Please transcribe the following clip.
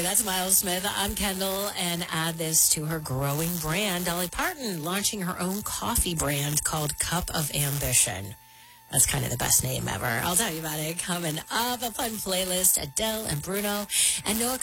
That's Miles Smith. I'm Kendall, and add this to her growing brand. Dolly Parton launching her own coffee brand called Cup of Ambition. That's kind of the best name ever. I'll tell you about it coming up. A fun playlist, Adele and Bruno and Noah